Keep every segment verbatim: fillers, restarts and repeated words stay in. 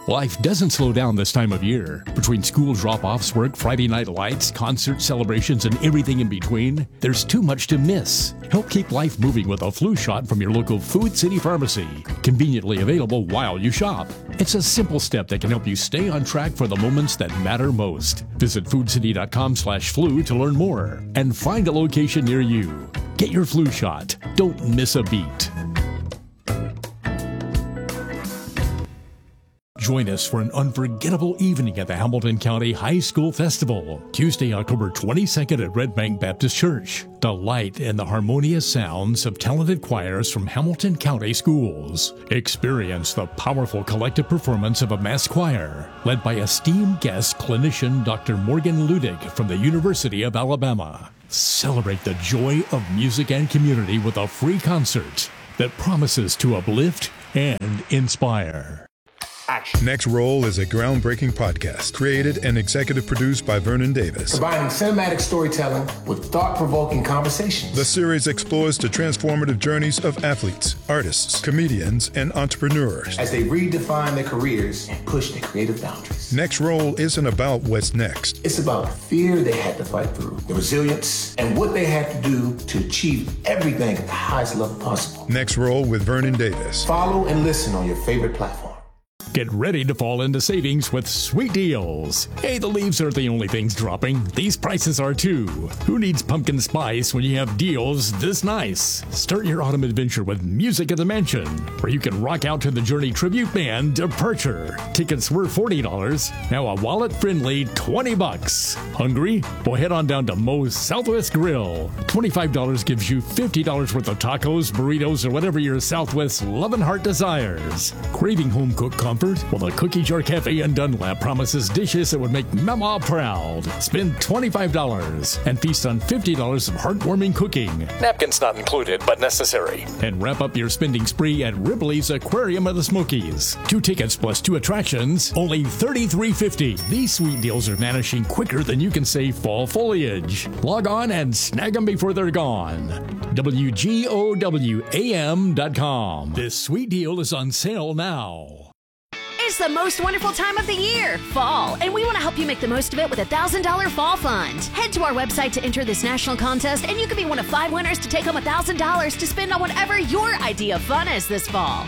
Life doesn't slow down this time of year. Between school drop-offs, work, Friday night lights, concert celebrations, and everything in between, there's too much to miss. Help keep life moving with a flu shot from your local Food City Pharmacy. Conveniently available while you shop. It's a simple step that can help you stay on track for the moments that matter most. Visit foodcity.com slash flu to learn more and find a location near you. Get your flu shot. Don't miss a beat. Join us for an unforgettable evening at the Hamilton County High School Festival, Tuesday, October twenty-second at Red Bank Baptist Church. The light and the harmonious sounds of talented choirs from Hamilton County schools. Experience the powerful collective performance of a mass choir, led by esteemed guest clinician Doctor Morgan Ludig from the University of Alabama. Celebrate the joy of music and community with a free concert that promises to uplift and inspire. Action. Next Roll is a groundbreaking podcast created and executive produced by Vernon Davis. Combining cinematic storytelling with thought-provoking conversations. The series explores the transformative journeys of athletes, artists, comedians, and entrepreneurs as they redefine their careers and push their creative boundaries. Next Roll isn't about what's next. It's about the fear they had to fight through, the resilience, and what they had to do to achieve everything at the highest level possible. Next Roll with Vernon Davis. Follow and listen on your favorite platform. Get ready to fall into savings with sweet deals. Hey, the leaves aren't the only things dropping. These prices are too. Who needs pumpkin spice when you have deals this nice? Start your autumn adventure with Music at the Mansion, where you can rock out to the Journey tribute band Departure. Tickets were forty dollars, now a wallet-friendly twenty bucks. Hungry? Well, head on down to Moe's Southwest Grill. twenty-five dollars gives you fifty dollars worth of tacos, burritos, or whatever your Southwest loving heart desires. Craving home-cooked comfort? Well, the Cookie Jar Cafe in Dunlap promises dishes that would make Mama proud. Spend twenty-five dollars and feast on fifty dollars of heartwarming cooking. Napkins not included, but necessary. And wrap up your spending spree at Ripley's Aquarium of the Smokies. Two tickets plus two attractions, only thirty-three fifty. These sweet deals are vanishing quicker than you can say fall foliage. Log on and snag them before they're gone. W G O W A M dot com. This sweet deal is on sale now. It's the most wonderful time of the year, fall, and we want to help you make the most of it with a one thousand dollars Fall Fund. Head to our website to enter this national contest, and you could be one of five winners to take home one thousand dollars to spend on whatever your idea of fun is this fall.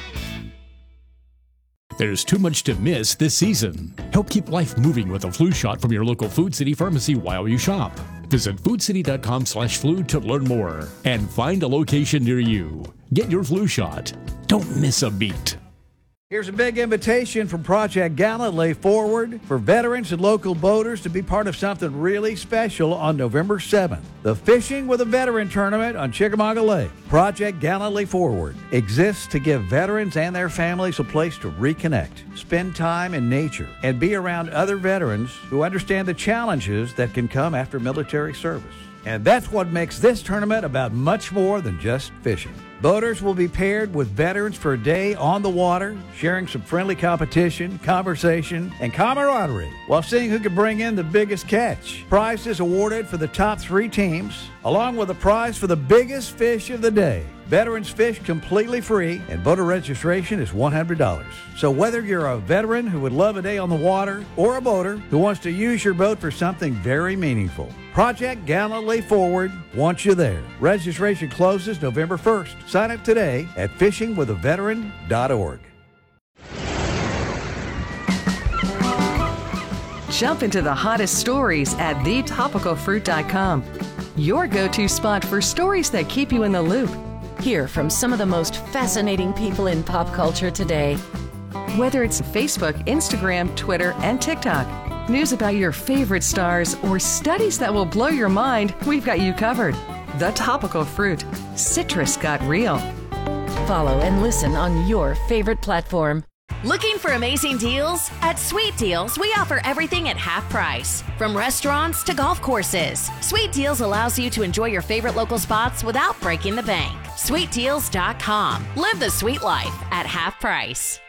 There's too much to miss this season. Help keep life moving with a flu shot from your local Food City Pharmacy while you shop. Visit foodcity.com slash flu to learn more and find a location near you. Get your flu shot. Don't miss a beat. Here's a big invitation from Project Gallantly Forward for veterans and local boaters to be part of something really special on November seventh. The Fishing with a Veteran Tournament on Chickamauga Lake. Project Gallantly Forward exists to give veterans and their families a place to reconnect, spend time in nature, and be around other veterans who understand the challenges that can come after military service. And that's what makes this tournament about much more than just fishing. Boaters will be paired with veterans for a day on the water, sharing some friendly competition, conversation, and camaraderie while seeing who can bring in the biggest catch. Prizes awarded for the top three teams, along with a prize for the biggest fish of the day. Veterans fish completely free, and boater registration is one hundred dollars. So whether you're a veteran who would love a day on the water or a boater who wants to use your boat for something very meaningful, Project Gallantly Forward wants you there. Registration closes November first. Sign up today at fishing with a veteran dot org. Jump into the hottest stories at the topical fruit dot com. Your go-to spot for stories that keep you in the loop. Hear from some of the most fascinating people in pop culture today. Whether it's Facebook, Instagram, Twitter, and TikTok, news about your favorite stars, or studies that will blow your mind, we've got you covered. The Topical Fruit. Citrus got real. Follow and listen on your favorite platform. Looking for amazing deals? At Sweet Deals, we offer everything at half price. From restaurants to golf courses, Sweet Deals allows you to enjoy your favorite local spots without breaking the bank. sweet deals dot com. Live the sweet life at half price.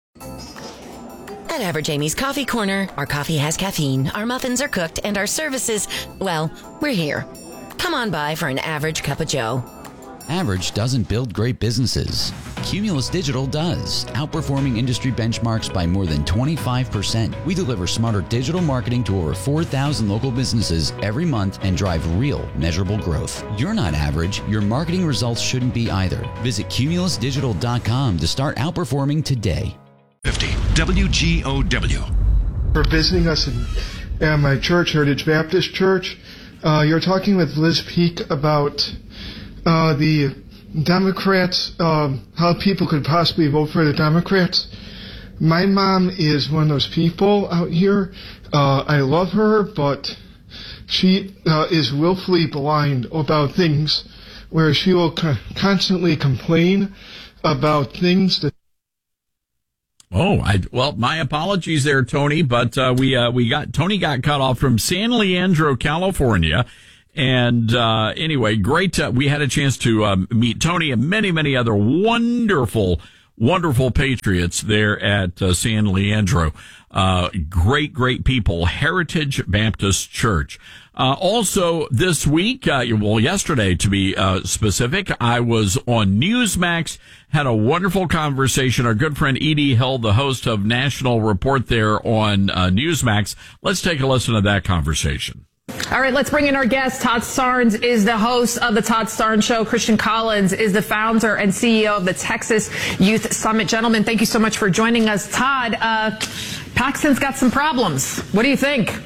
At Average Amy's Coffee Corner, our coffee has caffeine, our muffins are cooked, and our services, well, we're here. Come on by for an average cup of joe. Average doesn't build great businesses. Cumulus Digital does, outperforming industry benchmarks by more than twenty-five percent. We deliver smarter digital marketing to over four thousand local businesses every month and drive real, measurable growth. You're not average. Your marketing results shouldn't be either. Visit cumulus digital dot com to start outperforming today. fifty W G O W. For visiting us in, at my church, Heritage Baptist Church. Uh, you're talking with Liz Peek about uh, the Democrats, um, how people could possibly vote for the Democrats. My mom is one of those people out here. Uh, I love her, but she uh, is willfully blind about things where she will co- constantly complain about things that. Oh, I, well, my apologies there, Tony, but uh, we uh, we got Tony got cut off from San Leandro, California. And uh, anyway, great. Uh, we had a chance to uh, meet Tony and many, many other wonderful, wonderful patriots there at uh, San Leandro. Uh, great, great people. Heritage Baptist Church. Uh, also this week, uh, well, yesterday to be uh, specific, I was on Newsmax, had a wonderful conversation. Our good friend Edie Hill, the host of National Report there on uh, Newsmax. Let's take a listen to that conversation. All right, let's bring in our guest. Todd Starnes is the host of the Todd Starnes Show. Christian Collins is the founder and C E O of the Texas Youth Summit. Gentlemen, thank you so much for joining us. Todd, uh, Paxton's got some problems. What do you think?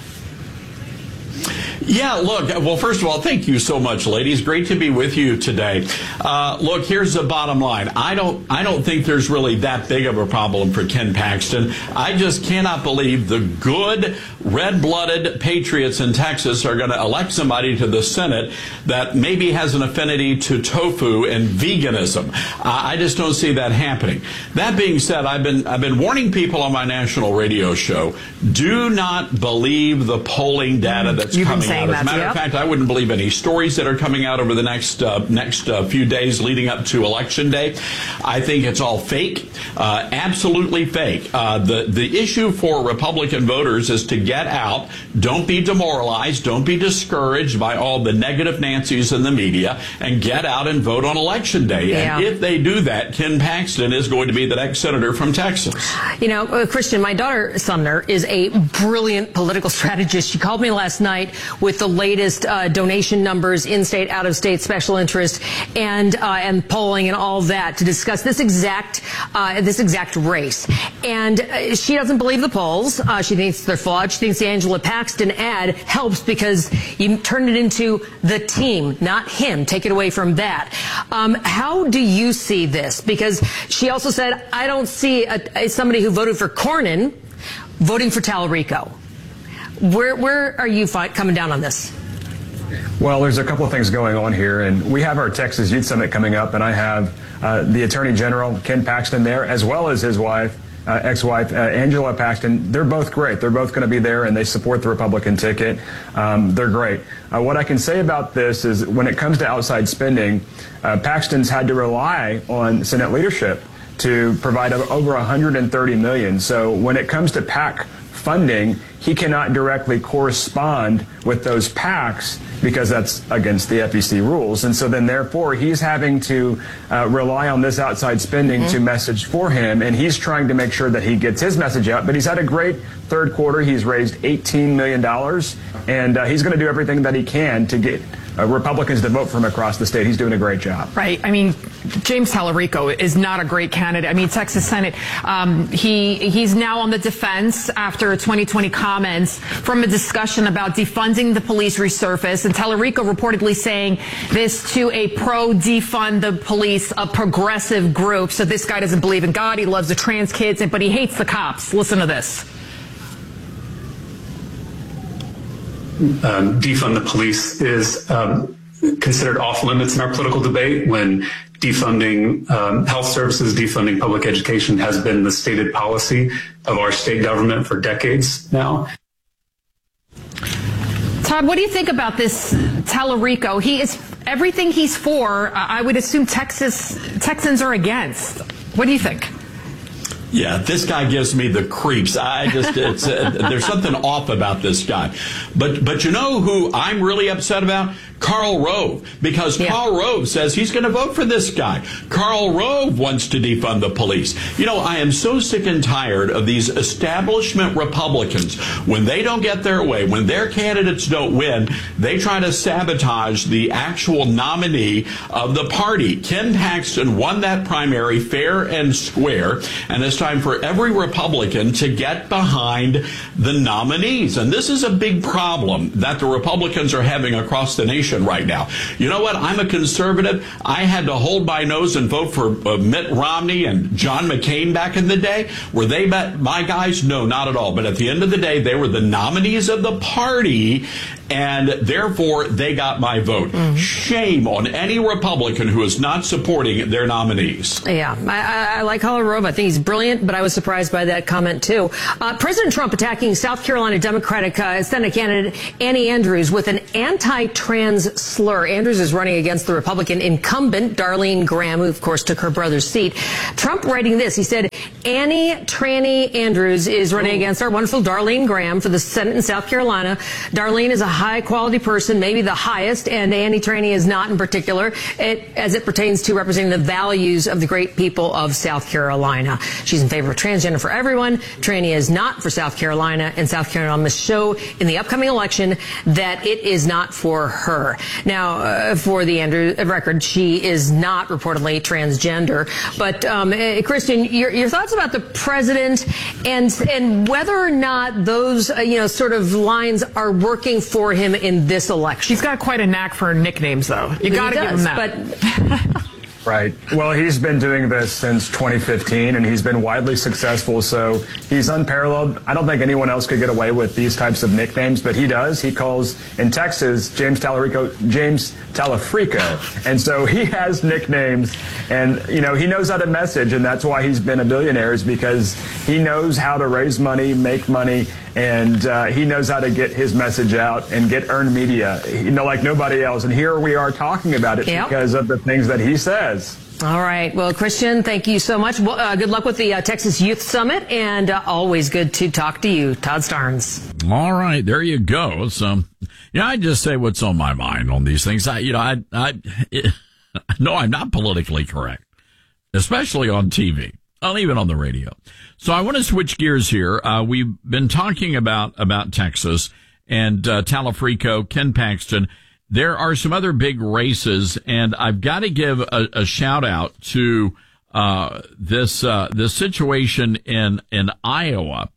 Yeah, look, well, first of all, thank you so much, ladies. Great to be with you today. Uh, look, here's the bottom line. I don't, I don't think there's really that big of a problem for Ken Paxton. I just cannot believe the good, red-blooded patriots in Texas are going to elect somebody to the Senate that maybe has an affinity to tofu and veganism. Uh, I just don't see that happening. That being said, I've been, I've been warning people on my national radio show, do not believe the polling data that's You've coming out. As a that, matter yep. of fact, I wouldn't believe any stories that are coming out over the next uh, next uh, few days leading up to Election Day. I think it's all fake, uh, absolutely fake. Uh, the the issue for Republican voters is to get out. Don't be demoralized. Don't be discouraged by all the negative Nancys in the media, and get out and vote on Election Day. Yeah. And if they do that, Ken Paxton is going to be the next senator from Texas. You know, uh, Christian, my daughter Sumner is a brilliant political strategist. She called me last night with the latest uh, donation numbers, in-state, out-of-state, special interest, and uh, and polling and all that to discuss this exact uh, this exact race. And uh, she doesn't believe the polls. Uh, she thinks they're flawed. She thinks the Angela Paxton ad helps because you turn it into the team, not him. Take it away from that. Um, how do you see this? Because she also said, I don't see a, a, somebody who voted for Cornyn voting for Tallarico. Where where are you fi- coming down on this? Well, there's a couple of things going on here, and we have our Texas Youth Summit coming up, and I have uh, the Attorney General, Ken Paxton, there, as well as his wife, uh, ex-wife, uh, Angela Paxton. They're both great. They're both going to be there, and they support the Republican ticket. Um, they're great. Uh, what I can say about this is when it comes to outside spending, uh, Paxton's had to rely on Senate leadership to provide over one hundred thirty million dollars. So when it comes to PAC funding, he cannot directly correspond with those PACs because that's against the F E C rules. And so then therefore he's having to uh, rely on this outside spending mm-hmm. to message for him. And he's trying to make sure that he gets his message out. But he's had a great third quarter. He's raised eighteen million dollars. And uh, he's going to do everything that he can to get uh, Republicans to vote for him across the state. He's doing a great job. Right. I mean, James Tallarico is not a great candidate. I mean, Texas Senate, um, he he's now on the defense after twenty twenty comments from a discussion about defunding the police resurface. And Tallarico reportedly saying this to a pro-defund the police, a progressive group. So this guy doesn't believe in God. He loves the trans kids, but he hates the cops. Listen to this. Um, defund the police is um, considered off limits in our political debate when defunding um, health services, defunding public education has been the stated policy of our state government for decades now. Todd, what do you think about this Tallarico? He is everything he's for. I would assume Texas Texans are against. What do you think? Yeah, this guy gives me the creeps. I just, it's, uh, there's something off about this guy. But, but you know who I'm really upset about? Karl Rove, because yeah. Karl Rove says he's going to vote for this guy. Karl Rove wants to defund the police. You know, I am so sick and tired of these establishment Republicans. When they don't get their way, when their candidates don't win, they try to sabotage the actual nominee of the party. Ken Paxton won that primary fair and square, and it's time for every Republican to get behind the nominees. And this is a big problem that the Republicans are having across the nation right now. You know what? I'm a conservative. I had to hold my nose and vote for uh, Mitt Romney and John McCain back in the day. Were they my guys? No, not at all. But at the end of the day, they were the nominees of the party, and therefore they got my vote. Mm-hmm. Shame on any Republican who is not supporting their nominees. Yeah, I, I like Karl Rove. I think he's brilliant, but I was surprised by that comment, too. Uh, President Trump attacking South Carolina Democratic uh, Senate candidate Annie Andrews with an anti-trans slur. Andrews is running against the Republican incumbent, Darlene Graham, who, of course, took her brother's seat. Trump writing this, he said, Annie Tranny Andrews is running against our wonderful Darlene Graham for the Senate in South Carolina. Darlene is a high-quality person, maybe the highest, and Annie Tranny is not in particular, it, as it pertains to representing the values of the great people of South Carolina. She's in favor of transgender for everyone. Tranny is not for South Carolina, and South Carolina must show in the upcoming election that it is not for her. Now, uh, for the Andrew record, she is not reportedly transgender. But, um, uh, Christian, your, your thoughts about the president and and whether or not those, uh, you know, sort of lines are working for him in this election? He's got quite a knack for nicknames, though. You got to give him that. But Right. Well, he's been doing this since twenty fifteen, and he's been widely successful, so he's unparalleled. I don't think anyone else could get away with these types of nicknames, but he does. He calls, in Texas, James Talarico, James Talafrico, and so he has nicknames, and, you know, he knows how to message, and that's why he's been a billionaire, is because he knows how to raise money, make money, and uh, he knows how to get his message out and get earned media, you know, like nobody else. And here we are talking about it yep. because of the things that he says. All right. Well, Christian, thank you so much. Well, uh, good luck with the uh, Texas Youth Summit, and uh, always good to talk to you, Todd Starnes. All right. There you go. So, yeah, I just say what's on my mind on these things. I, you know, I, I, it, no, I'm not politically correct, especially on T V, not even on the radio. So I want to switch gears here. Uh, we've been talking about, about Texas and, uh, Talafrico, Ken Paxton. There are some other big races, and I've got to give a, a shout out to, uh, this, uh, this situation in, in Iowa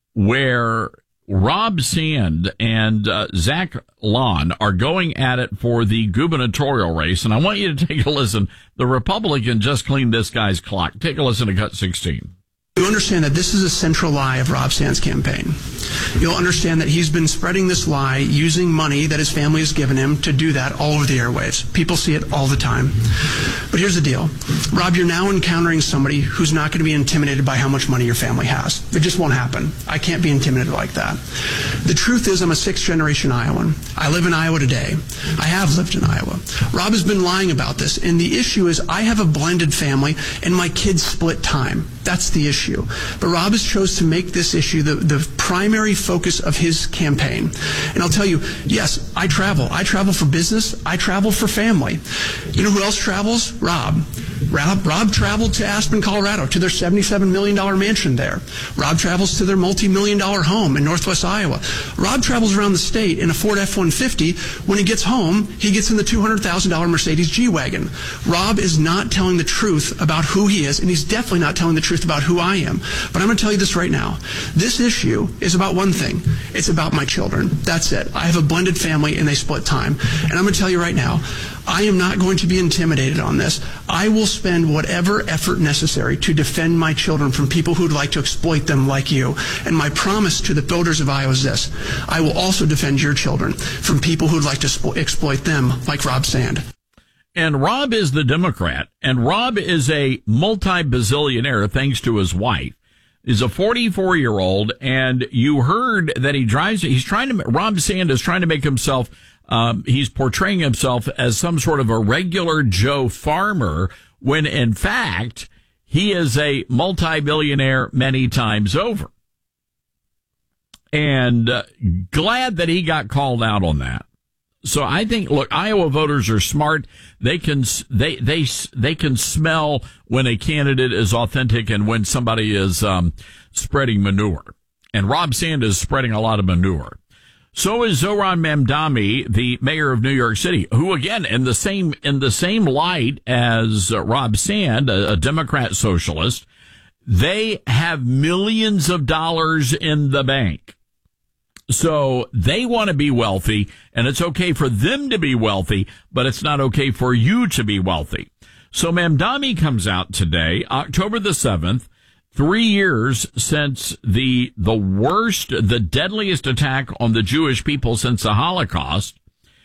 where Rob Sand and, uh, Zach Lon are going at it for the gubernatorial race. And I want you to take a listen. The Republican just cleaned this guy's clock. Take a listen to Cut sixteen. You understand that this is a central lie of Rob Sand's campaign. You'll understand that he's been spreading this lie using money that his family has given him to do that all over the airwaves. People see it all the time. But here's the deal. Rob, you're now encountering somebody who's not going to be intimidated by how much money your family has. It just won't happen. I can't be intimidated like that. The truth is I'm a sixth generation Iowan. I live in Iowa today. I have lived in Iowa. Rob has been lying about this, and the issue is I have a blended family and my kids split time. That's the issue. But Rob has chose to make this issue the, the primary focus of his campaign. And I'll tell you, yes, I travel. I travel for business. I travel for family. You know who else travels? Rob. Rob, Rob traveled to Aspen, Colorado, to their seventy-seven million dollars mansion there. Rob travels to their multi-million dollar home in Northwest Iowa. Rob travels around the state in a Ford F one fifty. When he gets home, he gets in the two hundred thousand dollars Mercedes G-Wagon. Rob is not telling the truth about who he is, and he's definitely not telling the truth about who I am. But I'm going to tell you this right now. This issue is about one thing. It's about my children. That's it. I have a blended family, and they split time. And I'm going to tell you right now, I am not going to be intimidated on this. I will spend whatever effort necessary to defend my children from people who'd like to exploit them like you. And my promise to the voters of Iowa is this. I will also defend your children from people who'd like to spo- exploit them like Rob Sand. And Rob is the Democrat, and Rob is a multi-bazillionaire thanks to his wife. He's a forty-four-year-old, and you heard that he drives, he's trying to, Rob Sand is trying to make himself Um, he's portraying himself as some sort of a regular Joe farmer when in fact he is a multi-billionaire many times over. And uh, glad that he got called out on that. So I think, look, Iowa voters are smart. They can, they, they, they can smell when a candidate is authentic and when somebody is, um, spreading manure. And Rob Sanders is spreading a lot of manure. So is Zohran Mamdani, the mayor of New York City, who again, in the same, in the same light as uh, Rob Sand, a, a Democrat socialist, they have millions of dollars in the bank. So they want to be wealthy, and it's okay for them to be wealthy, but it's not okay for you to be wealthy. So Mamdani comes out today, October the seventh, three years since the the worst, the deadliest attack on the Jewish people since the Holocaust.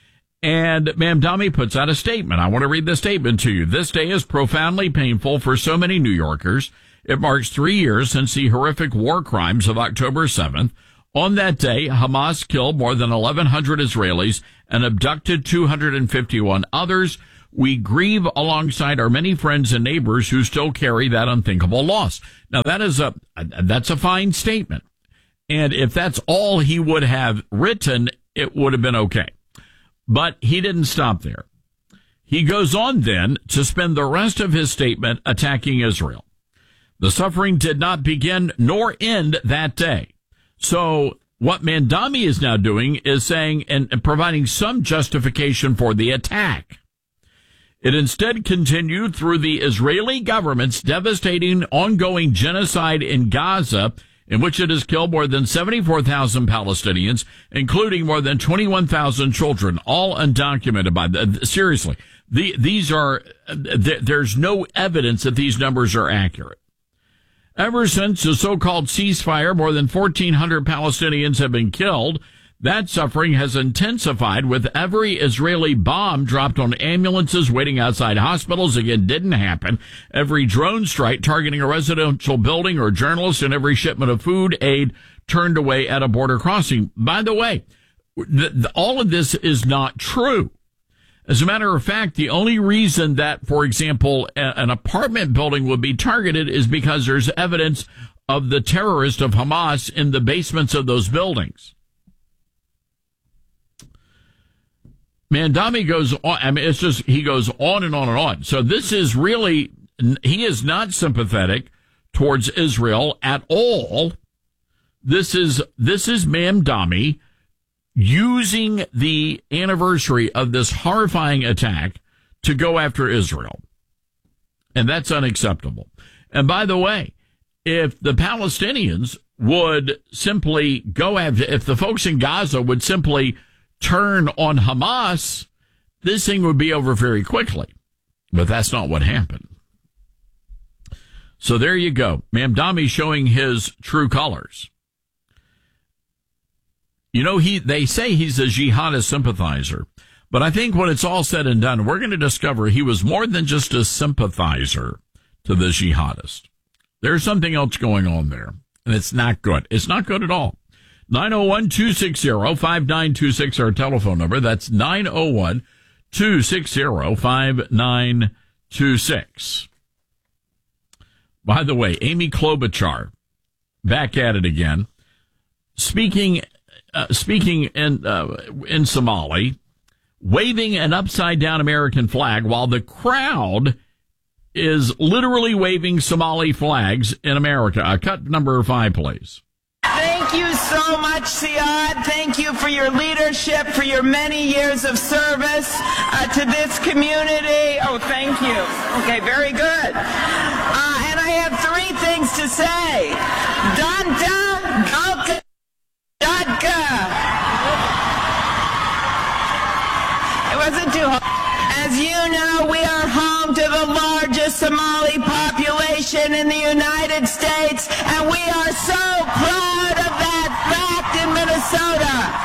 And Mamdani puts out a statement. I want to read the statement to you. This day is profoundly painful for so many New Yorkers. It marks three years since the horrific war crimes of October seventh. On that day, Hamas killed more than eleven hundred Israelis and abducted two hundred fifty-one others. We grieve alongside our many friends and neighbors who still carry that unthinkable loss. Now, that is a, that's a fine statement. And if that's all he would have written, it would have been okay. But he didn't stop there. He goes on then to spend the rest of his statement attacking Israel. The suffering did not begin nor end that day. So what Mamdani is now doing is saying and, and providing some justification for the attack. It instead continued through the Israeli government's devastating ongoing genocide in Gaza, in which it has killed more than seventy-four thousand Palestinians, including more than twenty-one thousand children, all undocumented by the, seriously. The, these are, th- there's no evidence that these numbers are accurate. Ever since the so-called ceasefire, more than fourteen hundred Palestinians have been killed. That suffering has intensified with every Israeli bomb dropped on ambulances waiting outside hospitals. Again, didn't happen. Every drone strike targeting a residential building or journalists, and every shipment of food aid turned away at a border crossing. By the way, th- th- all of this is not true. As a matter of fact, the only reason that, for example, a- an apartment building would be targeted is because there's evidence of the terrorists of Hamas in the basements of those buildings. Mamdani goes on, I mean, it's just, he goes on and on and on. So this is really, he is not sympathetic towards Israel at all. This is, this is Mamdani using the anniversary of this horrifying attack to go after Israel. And that's unacceptable. And by the way, if the Palestinians would simply go after, if the folks in Gaza would simply turn on Hamas, this thing would be over very quickly. But that's not what happened. So there you go. Mamdani showing his true colors. You know, he they say he's a jihadist sympathizer. But I think when it's all said and done, we're going to discover he was more than just a sympathizer to the jihadist. There's something else going on there. And it's not good. It's not good at all. nine oh one, two six zero, five nine two six, our telephone number. That's nine oh one, two six zero, five nine two six. By the way, Amy Klobuchar, back at it again, speaking, uh, speaking in, uh, in Somali, waving an upside down American flag while the crowd is literally waving Somali flags in America. Uh, cut number five, please. Thank you so much, Siad. Thank you for your leadership, for your many years of service uh, to this community. Oh, thank you. Okay, very good. Uh, and I have three things to say. Danta, Galka, Dadka. It wasn't too hard. As you know, we are home to the largest Somali population in the United States, and we are so proud of that fact in Minnesota.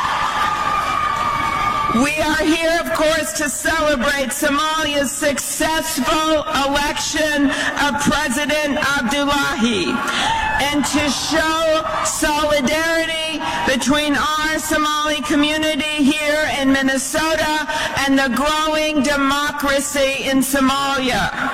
We are here, of course, to celebrate Somalia's successful election of President Abdullahi and to show solidarity between our Somali community here in Minnesota and the growing democracy in Somalia.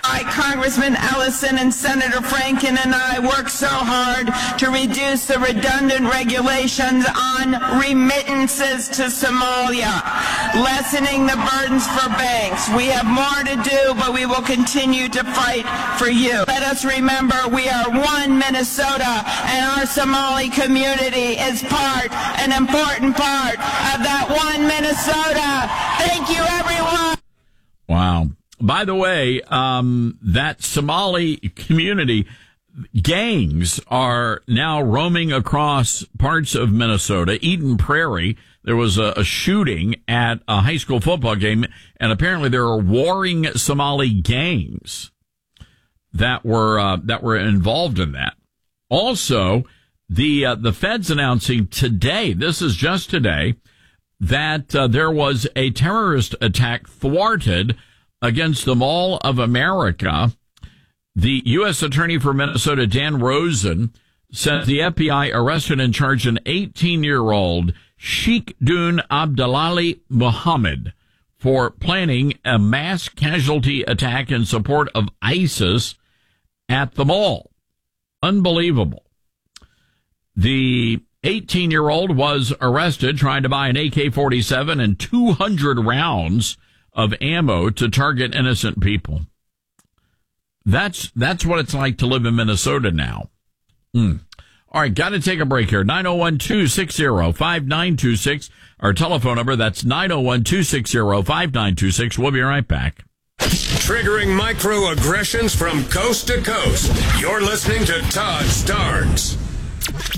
why Congressman Ellison and Senator Franken and I work so hard to reduce the redundant regulations on remittances to Somalia, lessening the burdens for banks. We have more to do, but we will continue to fight for you. Let us remember we are one Minnesota, and our Somali community is part, an important part of that one Minnesota. Thank you, everyone. Wow. By the way, um, that Somali community gangs are now roaming across parts of Minnesota. Eden Prairie, there was a, a shooting at a high school football game, and apparently there are warring Somali gangs that were uh, that were involved in that. Also, the uh, the feds announcing today, this is just today, that uh, there was a terrorist attack thwarted against the Mall of America. The U S Attorney for Minnesota, Dan Rosen, said the F B I arrested and charged an eighteen-year-old Sheikh Dun Abdalali Muhammad for planning a mass casualty attack in support of ISIS at the mall. Unbelievable. The eighteen-year-old was arrested trying to buy an A K forty-seven and two hundred rounds of ammo to target innocent people. That's that's what it's like to live in Minnesota now. Mm. All right, got to take a break here. nine oh one, two six zero, five nine two six. Our telephone number, that's nine oh one, two six zero, five nine two six. We'll be right back. Triggering microaggressions from coast to coast. You're listening to Todd Starnes.